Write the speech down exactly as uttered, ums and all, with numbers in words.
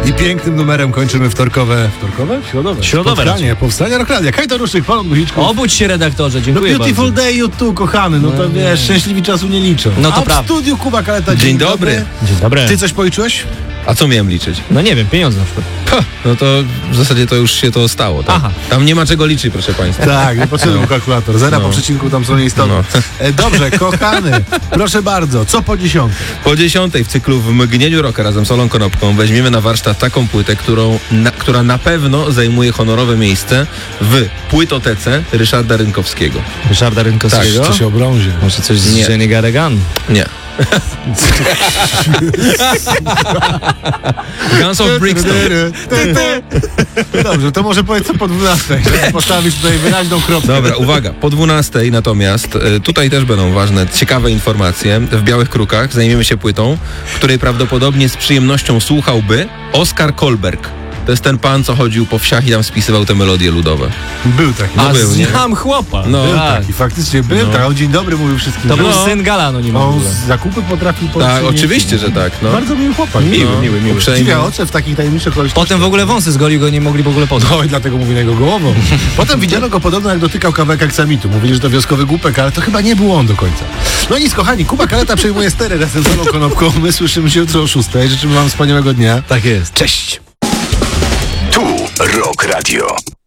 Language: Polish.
I pięknym numerem kończymy wtorkowe... Wtorkowe? Środowe. Środowe Powstanie, powstanie Rockradia. Kajto Ruszczyk, Polon Guziczków. Obudź się, redaktorze, No dziękuję Beautiful bardzo. Day, YouTube, kochany. No to No, wiesz, nie. szczęśliwi czasu nie liczą. No to A w prawda. studiu Kuba Kaleta. Dzień dobry. Dzień dobry. Ty coś policzyłeś? A co miałem liczyć? No nie wiem, pieniądze na przykład. Ha, no to w zasadzie to już się to stało. Tak? Aha. Tam nie ma czego liczyć, proszę państwa. Tak, nie potrzebny kalkulator. Zera No. po przecinku tam są nieistotne. No. E, Dobrze, kochany, proszę bardzo, co po dziesiątej? Po dziesiątej w cyklu W mgnieniu rocka razem z Olą Konopką weźmiemy na warsztat taką płytę, którą, na, która na pewno zajmuje honorowe miejsce w płytotece Ryszarda Rynkowskiego. Ryszarda Rynkowskiego? Coś o brązie. Może coś z Nie. Jenny Garrigan? Nie. Guns of Brixton. Dobrze, to może powiedz co po dwunastej, żeby postawić tutaj wyraźną kropkę. Dobra, uwaga, po dwunastej natomiast y, tutaj też będą ważne, ciekawe informacje. W Białych Krukach zajmiemy się płytą, której prawdopodobnie z przyjemnością słuchałby Oskar Kolberg. To jest ten pan, co chodził po wsiach i tam spisywał te melodie ludowe. Był taki. No A był, nie? znam chłopa. No. Był tak. taki, faktycznie był, No. tak, on dzień dobry mówił wszystkim. To był No. syn Galano, nie ma w On ogóle. z zakupy potrafił Tak, podnieść. oczywiście, że tak. No. Bardzo miły chłopak. Miły, No. miły, miły. Dziwia Uprzejmy. oczy w takich tajemniczych okolicznościach. Potem w ogóle wąsy zgolił, go nie mogli w ogóle poznać. No i dlatego mówi na jego głową. Potem widziano go podobno jak dotykał kawałek aksamitu. Mówili, że to wioskowy głupek, ale to chyba nie był on do końca. No nic, kochani, Kuba Kaleta przejmuje stery razem z Olą Konopką. My słyszymy się jutro o szóstej. Życzymy wam wspaniałego dnia. Tak jest. Cześć! Tu Rock Radio.